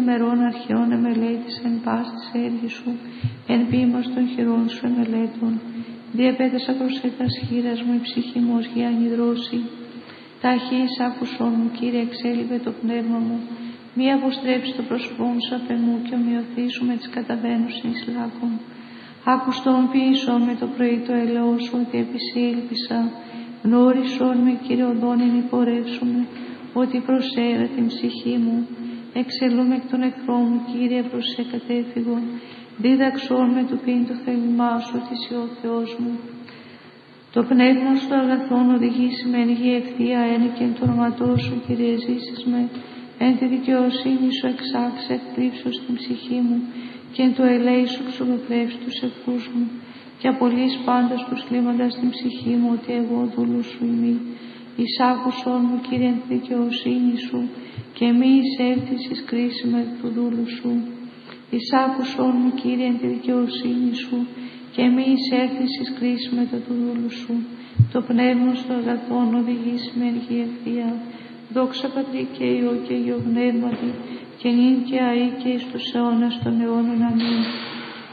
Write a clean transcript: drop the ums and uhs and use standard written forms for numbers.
ημερών αρχαιών εμελέτης εν πάση της έργης σου, εν ποίημας των χειρών σου εμελέτων. Διεπέτασα προσέτας χείρας μου, η ψυχή μου ως γη ανυδρώσει. Ταχύς άκουσόν μου, Κύριε, εξέλιβε το πνεύμα μου. Μη αποστρέψει το πρόσωπό μου σ' απ' εμού και ομοιωθήσου με τις καταβαίνουσιν εις λάκων. Άκουστον ποιήσω με το πρωί το ελαιό σου, ότι επισή ήλπισα. Γνώρισον με, Κύριε, οδόν εν υπορεύσουμε, ότι προσέρα την ψυχή μου. Εξελούμε εκ των εχθρών μου, Κύριε, προς σε κατέφυγον. Δίδαξόν με του πίν το θέλημά σου, ότι είσαι ο Θεός μου. Το πνεύμα σου αγαθόν οδηγήσει με εν γη ευθεία ένε και εν το όνοματό σου, Κύριε, ζήσεις με. Εν τη δικαιοσύνη σου εξάξε εκπλήψω στην ψυχή μου και εν το ελέη σου ξοδοθρεύσει τους εχθρούς μου και απολύεις πάντα τους κλίμοντας στην ψυχή μου ότι εγώ δούλου σου είμαι. Εισάκουσον μου, Κύριε, εν τη δικαιοσύνη σου και μη εισέλθεις εις κρίση με του δούλου σου. Εισάκουσον μου, Κύριε, εν τη δικαιοσύνη σου και μη εισέλθεις εις κρίση με του δούλου σου. Το πνεύμα στο αγαθόν οδηγήσει με εν γη ευθεία. Δόξα Πατρί και Υιό και Υιό Πνεύματι, και νυν και αεί και εις τους αιώνας των αιώνων. Αμήν.